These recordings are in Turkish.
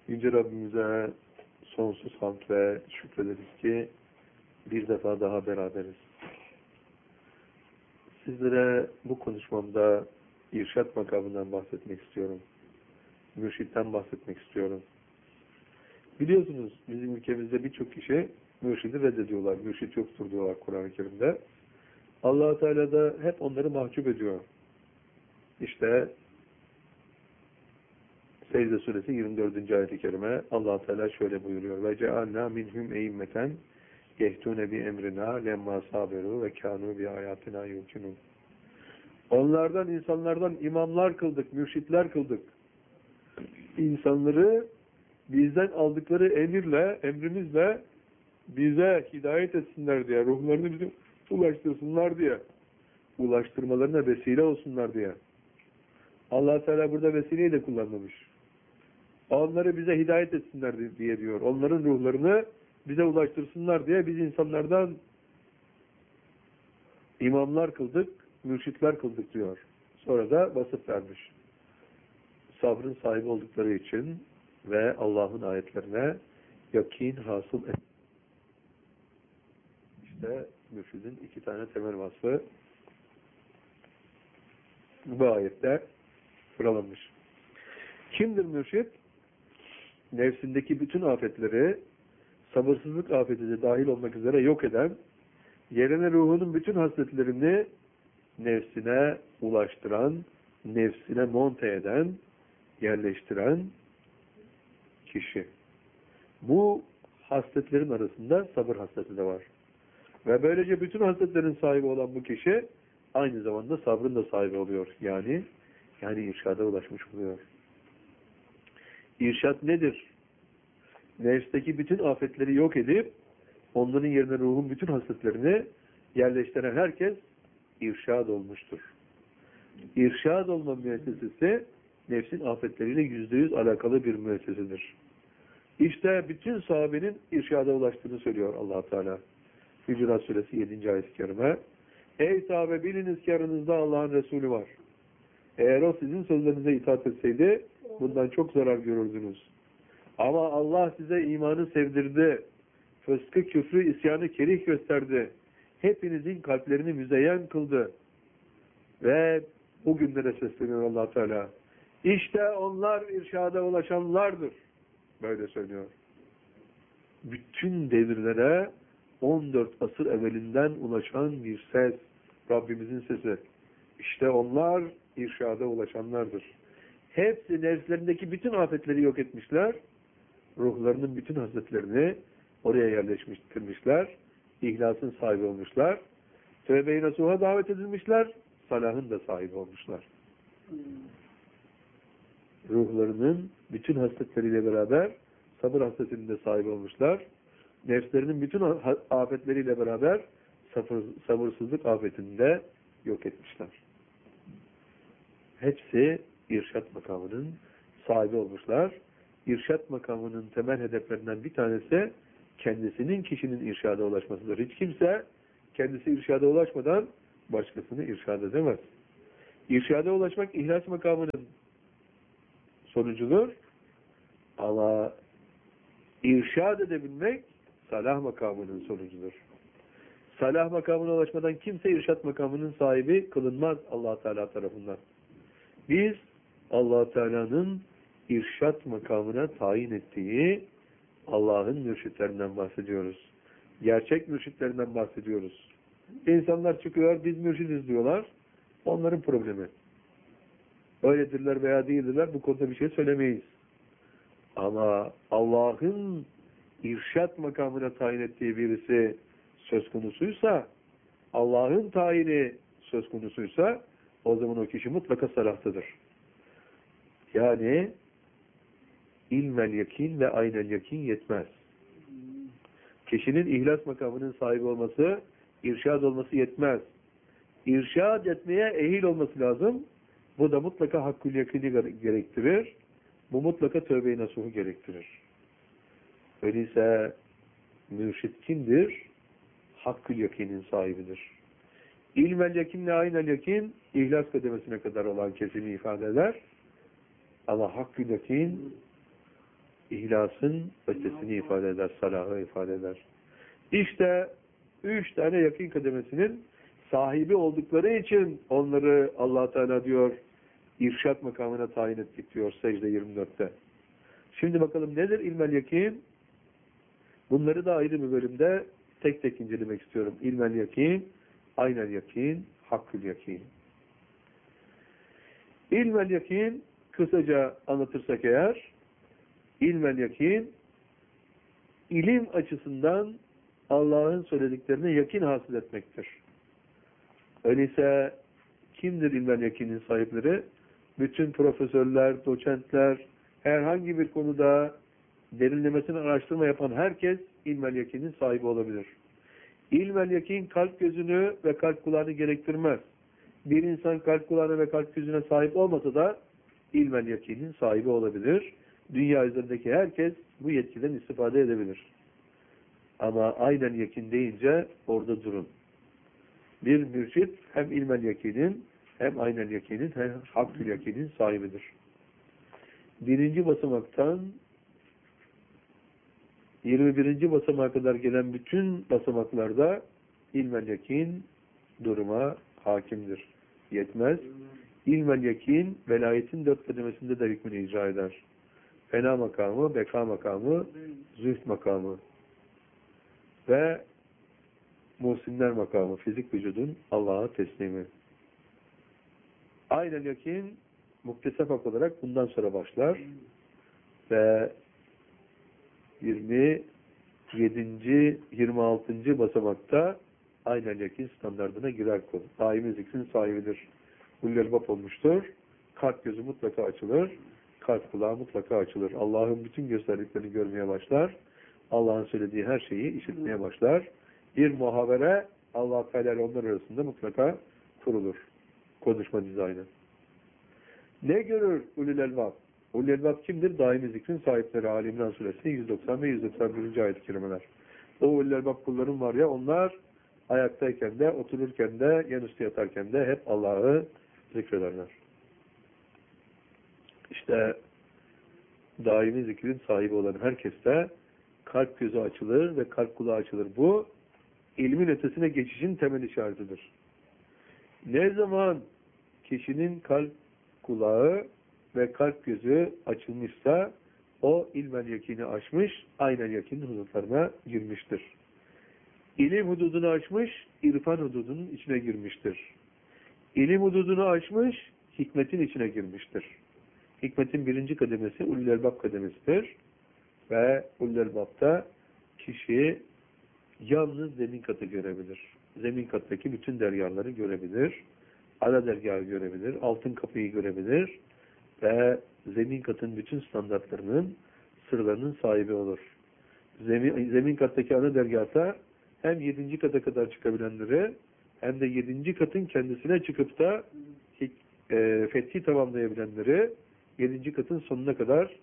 Yüce Rabbimize sonsuz hamd ve şükrederiz ki bir defa daha beraberiz. Sizlere bu konuşmamda irşad makamından bahsetmek istiyorum. Mürşitten bahsetmek istiyorum. Biliyorsunuz bizim ülkemizde birçok kişi mürşidi reddediyorlar. Mürşit yoktur diyorlar Kur'an-ı Kerim'de. Allah-u Teala da hep onları mahcup ediyor. İşte Secde Suresi 24. ayet-i kerime Allah-u Teala şöyle buyuruyor. Ve cealna minhum e'immeten yehtune bi emrina lemma saberu ve kanu bi ayatina yuqinun. Onlardan, insanlardan imamlar kıldık, mürşitler kıldık. İnsanları bizden aldıkları emrimizle bize hidayet etsinler diye, ruhlarını bize ulaştırsınlar diye, ulaştırmalarına vesile olsunlar diye. Allah Teala burada vesileyi de kullanmamış. Onları bize hidayet etsinler diye diyor. Onların ruhlarını bize ulaştırsınlar diye biz insanlardan imamlar kıldık, mürşitler kıldık diyor. Sonra da vasıf vermiş. Sabrın sahibi oldukları için ve Allah'ın ayetlerine yakin hasıl et. İşte mürşidin iki tane temel vasfı bu ayette sıralanmış. Kimdir mürşid? Nefsindeki bütün afetleri, sabırsızlık afeti de dahil olmak üzere yok eden, yerine ruhunun bütün hasletlerini nefsine ulaştıran, nefsine monte eden, yerleştiren kişi. Bu hasletlerin arasında sabır hasleti de var. Ve böylece bütün hasletlerin sahibi olan bu kişi aynı zamanda sabrın da sahibi oluyor. Yani irşada ulaşmış oluyor. İrşad nedir? Nefsteki bütün afetleri yok edip onların yerine ruhun bütün hasletlerini yerleştiren herkes irşad olmuştur. İrşad olma müessesesi nefsin afetleriyle %100 alakalı bir müessesedir. İşte bütün sahabenin irşada ulaştığını söylüyor Allah Teala. Hucurat Suresi 7. ayet-i kerime. Ey sahabe, biliniz ki aranızda Allah'ın Resulü var. Eğer o sizin sözlerinize itaat etseydi bundan çok zarar görürdünüz. Ama Allah size imanı sevdirdi. Fıskı, küfrü, isyanı kerih gösterdi. Hepinizin kalplerini müzeyyen kıldı. Ve bugünlere sesleniyor Allah Teala. İşte onlar irşada ulaşanlardır. Böyle söylüyor. Bütün devirlere 14 asır evvelinden ulaşan bir ses. Rabbimizin sesi. İşte onlar irşada ulaşanlardır. Hepsi nefslerindeki bütün afetleri yok etmişler. Ruhlarının bütün hasletlerini oraya yerleştirmişler. İhlasın sahibi olmuşlar. Tövbe-i nasuha davet edilmişler. Salahın da sahibi olmuşlar. Ruhlarının bütün hasletleriyle beraber sabır hasletinin de sahibi olmuşlar. Nefslerinin bütün afetleriyle beraber sabırsızlık afetini de yok etmişler. Hepsi irşad makamının sahibi olmuşlar. İrşad makamının temel hedeflerinden bir tanesi kendisinin, kişinin irşada ulaşmasıdır. Hiç kimse kendisi irşada ulaşmadan başkasını irşad edemez. İrşada ulaşmak ihlas makamının sonucudur. Ama irşad edebilmek salah makamının sonucudur. Salah makamına ulaşmadan kimse irşad makamının sahibi kılınmaz Allah Teala tarafından. Biz Allah Teala'nın irşad makamına tayin ettiği Allah'ın mürşitlerinden bahsediyoruz. Gerçek mürşitlerinden bahsediyoruz. İnsanlar çıkıyor, biz mürşidiz diyorlar. Onların problemi. Öyledirler veya değildirler, bu konuda bir şey söylemeyiz. Ama Allah'ın irşad makamına tayin ettiği birisi söz konusuysa, Allah'ın tayini söz konusuysa, o zaman o kişi mutlaka salahtadır. Yani ilmel yakin ve aynel yakin yetmez. Kişinin ihlas makamının sahibi olması, irşad olması yetmez. İrşad etmeye ehil olması lazım. Bu da mutlaka hakkül yakini gerektirir. Bu mutlaka tövbe-i nasuhu gerektirir. Öyleyse mürşid kimdir? Hakkül yakinin sahibidir. İlmel yakinle aynel yakin ihlas kademesine kadar olan kesimi ifade eder. Ama hakkül yakin ihlasın ötesini ifade eder, salahı ifade eder. İşte 3 tane yakîn kademesinin sahibi oldukları için onları Allah Teala diyor irşat makamına tayin ettik diyor secde 24'te. Şimdi bakalım nedir ilmel yakîn? Bunları da ayrı bir bölümde tek tek incelemek istiyorum. İlmel yakîn, aynel yakîn, hakkül yakîn. İlmel yakîn kısaca anlatırsak eğer, ilmel yakîn ilim açısından Allah'ın söylediklerine yakîn hasıl etmektir. Öyleyse kimdir ilmel yakînin sahipleri? Bütün profesörler, doçentler, herhangi bir konuda derinlemesine araştırma yapan herkes ilmel yakînin sahibi olabilir. İlmel yakîn kalp gözünü ve kalp kulağını gerektirmez. Bir insan kalp kulağına ve kalp gözüne sahip olmasa da ilmel yakînin sahibi olabilir. Dünya üzerindeki herkes bu yetkiden istifade edebilir. Ama aynen yakîn deyince orada durun. Bir mürşid hem ilmel yakînin hem aynen yakînin hem hakkül yakînin sahibidir. Birinci basamaktan 21. basamağa kadar gelen bütün basamaklarda ilmel yakîn duruma hakimdir. Yetmez. İlmel yakîn velayetin 4 kademesinde de hükmünü icra eder. Fena makamı, beka makamı, zühd makamı ve muhsinler makamı, fizik vücudun Allah'a teslimi. Aynen yakîn muktesef hak olarak bundan sonra başlar ve 27. 26. basamakta aynen yakîn standardına girer kul. Daimi zikrin sahibidir. Ullelbap olmuştur. Kalp gözü mutlaka açılır. Kalp kulağı mutlaka açılır. Allah'ın bütün gösterdiklerini görmeye başlar. Allah'ın söylediği her şeyi işitmeye başlar. Bir muhabere Allah Teala ile onlar arasında mutlaka kurulur. Konuşma dizaynı. Ne görür ulul-elbab? Ulul-elbab kimdir? Daimi zikrin sahipleri. Ali İmran Suresi 190 ve 191. ayet-i kerimeler. O ulul-elbab kulların var ya, onlar ayaktayken de, otururken de, yanüstü yatarken de hep Allah'ı zikrederler. İşte daimi zikrin sahibi olan herkeste kalp gözü açılır ve kalp kulağı açılır. Bu ilmin ötesine geçişin temel işaretidir. Ne zaman kişinin kalp kulağı ve kalp gözü açılmışsa o ilmel yakini aşmış, aynen yakinin hudutlarına girmiştir. İlim hududunu aşmış, irfan hududunun içine girmiştir. İlim hududunu aşmış, hikmetin içine girmiştir. Hikmetin birinci kademesi ulul-elbab kademesidir. Ve ulul-elbab'da kişi yalnız zemin katı görebilir. Zemin kattaki bütün deryaları görebilir. Ala dergahı görebilir. Altın kapıyı görebilir. Ve zemin katın bütün standartlarının, sırlarının sahibi olur. Zemin kattaki ana dergahta hem 7. kata kadar çıkabilenleri hem de 7. katın kendisine çıkıp da fethi tamamlayabilenleri 7. katın sonuna kadar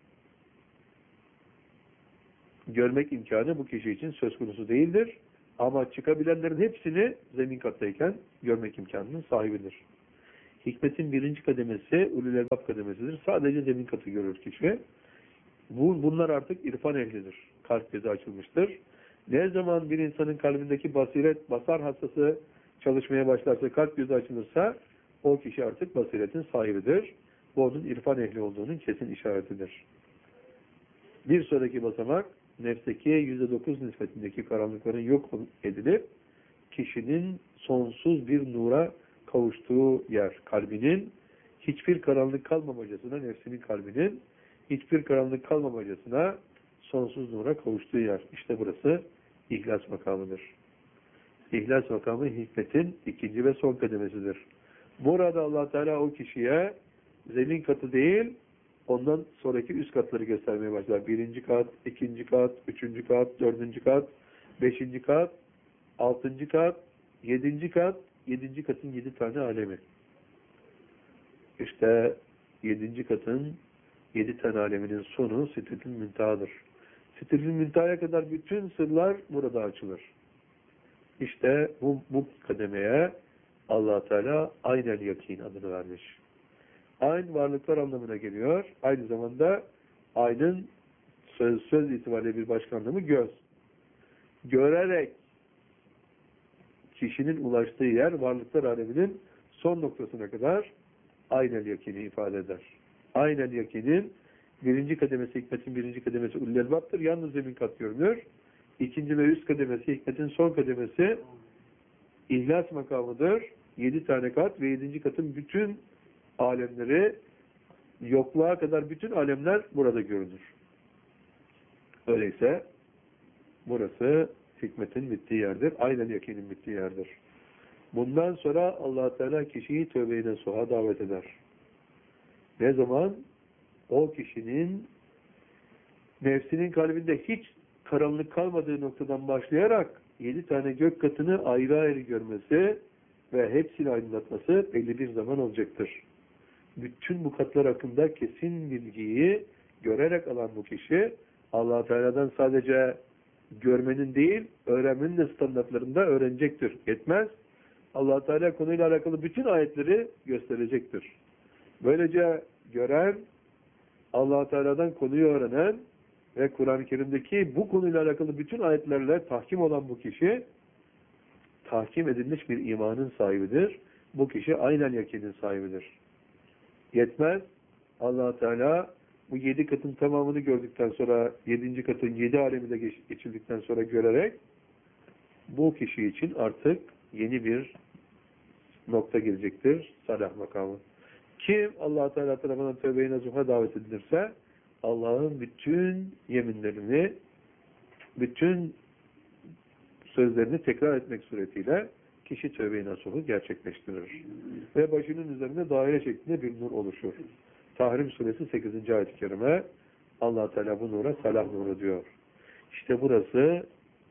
görmek imkanı bu kişi için söz konusu değildir. Ama çıkabilenlerin hepsini zemin kattayken görmek imkanının sahibidir. Hikmetin birinci kademesi ulul-elbab kademesidir. Sadece zemin katı görür kişi. Bunlar artık irfan ehlidir. Kalp gözü açılmıştır. Ne zaman bir insanın kalbindeki basar hassası çalışmaya başlarsa, kalp gözü açılırsa o kişi artık basiretin sahibidir. Bu onun irfan ehli olduğunun kesin işaretidir. Bir sonraki basamak nefsteki %9 nispetindeki karanlıkların yok edilip kişinin sonsuz bir nura kavuştuğu yer. Kalbinin hiçbir karanlık kalmamacasına, nefsinin kalbinin hiçbir karanlık kalmamacasına sonsuz nura kavuştuğu yer. İşte burası İhlas makamıdır. İhlas makamı hikmetin ikinci ve son kademesidir. Burada Allah Teala o kişiye zemin katı değil, ondan sonraki üst katları göstermeye başlar. 1. kat, 2. kat, 3. kat, 4. kat, 5. kat, 6. kat, 7. kat, 7. katın 7 tane alemi. İşte 7. katın 7 tane aleminin sonu Sidretül Münteha'dır. Sidretül Münteha'ya kadar bütün sırlar burada açılır. İşte bu kademeye Allah Teala aynel yakîn adını vermiş. Ayn varlıklar anlamına geliyor. Aynı zamanda aynın söz itibariyle bir başka anlamı göz. Görerek kişinin ulaştığı yer varlıklar aleminin son noktasına kadar aynel yakini ifade eder. Aynel yakinin birinci kademesi, hikmetin birinci kademesi ulul elbaptır. Yalnız zemin kat görünür. İkinci ve üst kademesi, hikmetin son kademesi ihlas makamıdır. 7 tane kat ve 7. katın bütün alemleri, yokluğa kadar bütün alemler burada görünür. Öyleyse burası hikmetin bittiği yerdir. Aynen yakinin bittiği yerdir. Bundan sonra Allah Teala kişiyi tövbe-i nasuha davet eder. Ne zaman? O kişinin nefsinin kalbinde hiç karanlık kalmadığı noktadan başlayarak 7 tane gök katını ayrı ayrı görmesi ve hepsini aydınlatması belli bir zaman olacaktır. Bütün bu katlar hakkında kesin bilgiyi görerek alan bu kişi Allah Teala'dan sadece görmenin değil, öğrenmenin de standartlarında öğrenecektir. Yetmez. Allah Teala konuyla alakalı bütün ayetleri gösterecektir. Böylece gören, Allah Teala'dan konuyu öğrenen ve Kur'an-ı Kerim'deki bu konuyla alakalı bütün ayetlerle tahkim olan bu kişi tahkim edilmiş bir imanın sahibidir. Bu kişi aynen yakinin sahibidir. Yetmez. Allah Teala bu 7 katın tamamını gördükten sonra 7. katın 7 alemi de geçildikten sonra görerek bu kişi için artık yeni bir nokta gelecektir. Salah makamı. Kim Allah Teala tarafından tövbe-i nasuha davet edilirse Allah'ın bütün yeminlerini, bütün sözlerini tekrar etmek suretiyle kişi tövbe-i nasuhu gerçekleştirir. Ve başının üzerinde daire şeklinde bir nur oluşur. Tahrim suresi 8. ayet-i kerime Allah Teala bu nura salah nuru diyor. İşte burası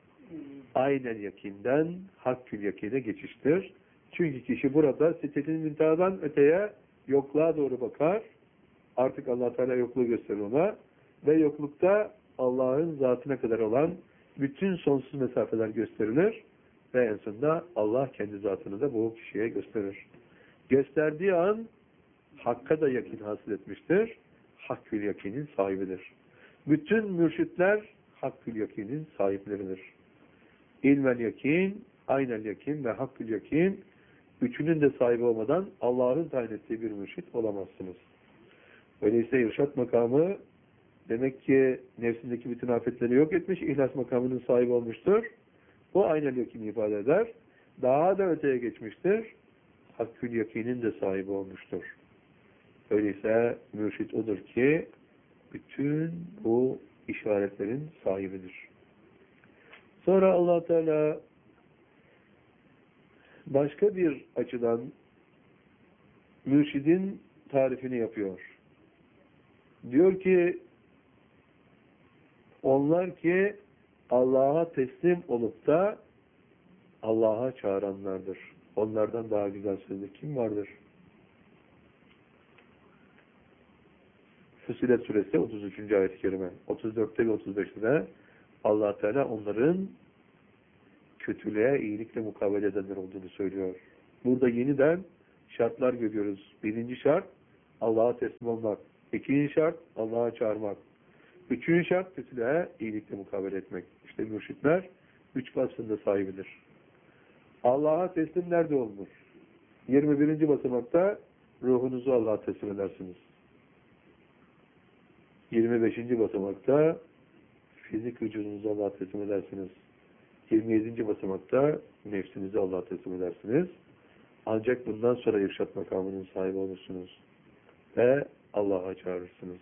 aynen yakinden hakkül yakine geçiştir. Çünkü kişi burada sitetin müntahadan öteye yokluğa doğru bakar. Artık Allah Teala yokluğu gösterir ona. Ve yoklukta Allah'ın zatına kadar olan bütün sonsuz mesafeler gösterilir. Ve en sonunda Allah kendi zatını da bu kişiye gösterir. Gösterdiği an Hakk'a da yakin hasıl etmiştir. Hakkül yakinin sahibidir. Bütün mürşitler Hakkül yakinin sahipleridir. İlmel yakin, aynel yakin ve hakkül yakin üçünün de sahibi olmadan Allah'ın tayin ettiği bir mürşit olamazsınız. Öyleyse irşat makamı demek ki nefsindeki bütün afetleri yok etmiş, ihlas makamının sahibi olmuştur. Bu aynel yakini ifade eder. Daha da öteye geçmiştir. Hakkül yakinin de sahibi olmuştur. Öyleyse mürşit odur ki bütün bu işaretlerin sahibidir. Sonra Allah Teala başka bir açıdan mürşidin tarifini yapıyor. Diyor ki onlar ki Allah'a teslim olup da Allah'a çağıranlardır. Onlardan daha güzel sözde kim vardır? Füssilet suresi 33. ayet-i kerime. 34'te ve 35'te de Allah Teala onların kötülüğe iyilikle mukabele edenler olduğunu söylüyor. Burada yeniden şartlar görüyoruz. Birinci şart Allah'a teslim olmak. İkinci şart Allah'a çağırmak. Üçüncü şart kötülüğe iyilikle mukabele etmek. İşte mürşitler 3 vasfında sahibidir. Allah'a teslim nerede olunur? 21. basamakta ruhunuzu Allah'a teslim edersiniz. 25. basamakta fizik vücudunuzu Allah'a teslim edersiniz. 27. basamakta nefsinizi Allah'a teslim edersiniz. Ancak bundan sonra irşat makamının sahibi olursunuz. Ve Allah'a çağırırsınız.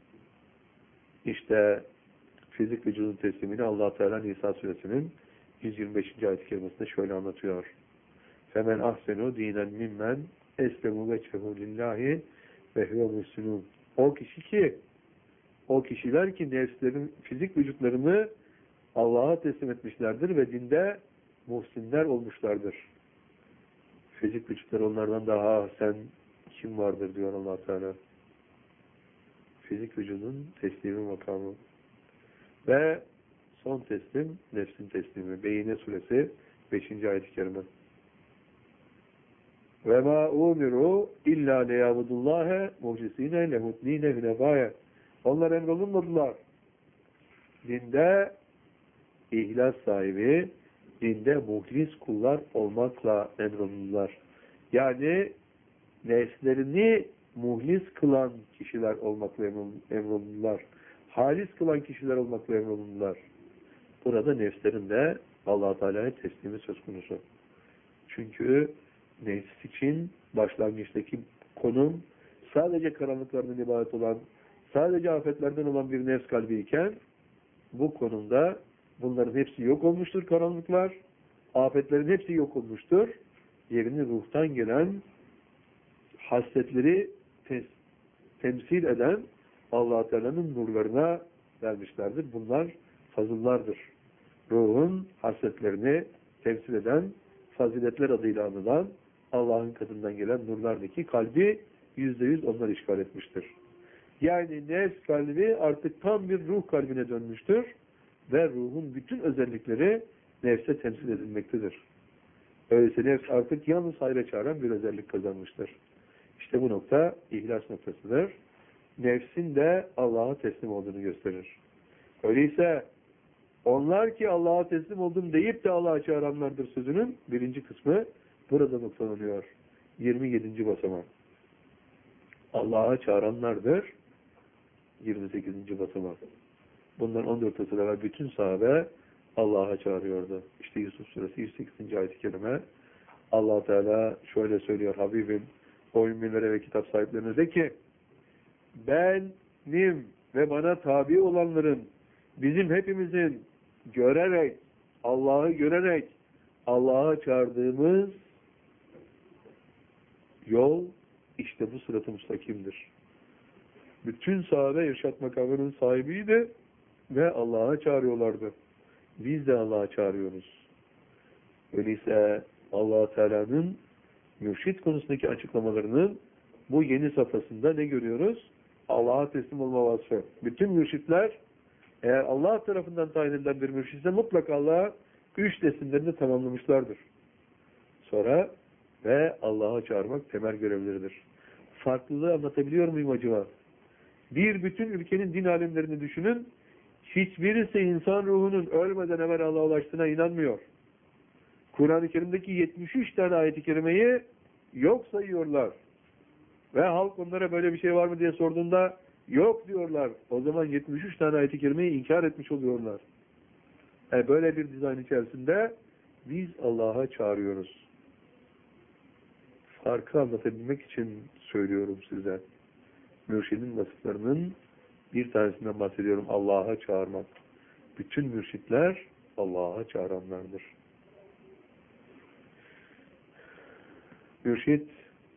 İşte fizik vücudun teslimini Allah Teala Nisa suresinin 125. ayet-i kerimesinde şöyle anlatıyor. Femen ahsenu dinen mimmen eslemu vechehu lillahi ve huve muhsinun. O kişiler ki nefslerin fizik vücutlarını Allah'a teslim etmişlerdir ve dinde muhsinler olmuşlardır. Fizik vücutları onlardan daha sen kim vardır diyor Allah Teala. Fizik vücudun teslimi makamı. Ve son teslim nefsin teslimi. Beyine suresi 5. ayet-i kerime. Ve ma umiru illa liyabudullâhe muhcisîne lehudnîne hünebâye. Onlar emrolunmadılar. dinde ihlas sahibi, dinde muhlis kullar olmakla emrolundular. Yani nefslerini muhlis kılan kişiler olmakla emrolundular. Halis kılan kişiler olmakla emrolundular. Burada nefslerin de Allah-u Teala'ya teslimi söz konusu. Çünkü nefs için başlangıçtaki konum sadece karanlıklardan ibaret olan, sadece afetlerden olan bir nefs kalbi iken bu konumda bunların hepsi yok olmuştur, karanlıklar. Afetlerin hepsi yok olmuştur. Yerini ruhtan gelen hasletleri temsil eden Allah-u Teala'nın nurlarına vermişlerdir. Bunlar fazıllardır. Ruhun hasletlerini temsil eden, faziletler adıyla anılan Allah'ın katından gelen nurlardaki kalbi %100 onlar işgal etmiştir. Yani nefs kalbi artık tam bir ruh kalbine dönmüştür ve ruhun bütün özellikleri nefse temsil edilmektedir. Öyleyse nefs artık yalnız hayra çağıran bir özellik kazanmıştır. İşte bu nokta ihlas noktasıdır. Nefsin de Allah'a teslim olduğunu gösterir. Öyleyse onlar ki Allah'a teslim oldum deyip de Allah'a çağıranlardır sözünün birinci kısmı burada noktalanıyor. 27. basamak. Allah'a çağıranlardır 28. basamak. Bundan 14 asır evvel bütün sahabe Allah'a çağırıyordu. İşte Yusuf suresi 108. ayet-i kerime Allah Teala şöyle söylüyor: Habibim, o ümminlere ve kitap sahiplerine de ki benim ve bana tabi olanların, bizim hepimizin görerek, Allah'ı görerek Allah'a çağırdığımız yol işte bu sırat-ı müstakimdir. Bütün sahabe irşat makamının sahibiydi ve Allah'a çağırıyorlardı. Biz de Allah'a çağırıyoruz. Öyleyse Allah Teala'nın mürşit konusundaki açıklamalarının bu yeni safhasında ne görüyoruz? Allah'a teslim olma vasfı. Bütün mürşitler eğer Allah tarafından tayin edilen bir mürşitse mutlaka Allah'a 3 resimlerini tamamlamışlardır. Sonra ve Allah'a çağırmak temel görevleridir. Farklılığı anlatabiliyor muyum acaba? Bir bütün ülkenin din alimlerini düşünün. Hiçbirisi insan ruhunun ölmeden evvel Allah'a ulaştığına inanmıyor. Kur'an-ı Kerim'deki 73 tane ayet-i kerimeyi yok sayıyorlar. Ve halk onlara böyle bir şey var mı diye sorduğunda yok diyorlar. O zaman 73 tane ayet-i kerimeyi inkar etmiş oluyorlar. Böyle bir dizayn içerisinde biz Allah'a çağırıyoruz. Farkı anlatabilmek için söylüyorum size. Mürşidin vasıflarının bir tanesinden bahsediyorum. Allah'a çağırmak. Bütün mürşitler Allah'a çağıranlardır. Mürşit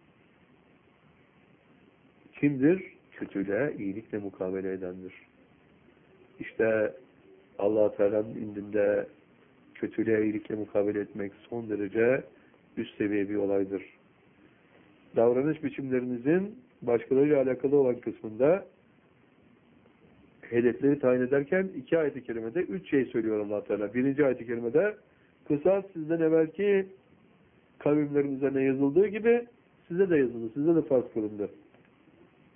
kimdir? Kötülüğe iyilikle mukabele edendir. İşte Allah Teala'nın indinde kötülüğe iyilikle mukabele etmek son derece üst seviye bir olaydır. Davranış biçimlerinizin başkalarıyla alakalı olan kısmında hedefleri tayin ederken 2 ayet-i kerimede 3 şey söylüyor Allah Teala. 1. ayet-i kerimede kısas sizden evvelki kavimlerin üzerine yazıldığı gibi size de yazıldı, size de farz kılındı.